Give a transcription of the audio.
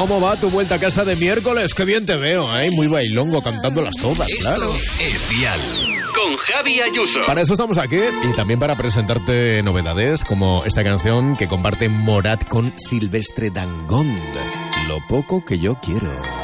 ¿Cómo va tu vuelta a casa de miércoles? Qué bien te veo, ¿eh? Muy bailongo, cantándolas todas, Esto claro. es Dial, con Javi Ayuso. Para eso estamos aquí y también para presentarte novedades como esta canción que comparte Morat con Silvestre Dangond. Lo poco que yo quiero.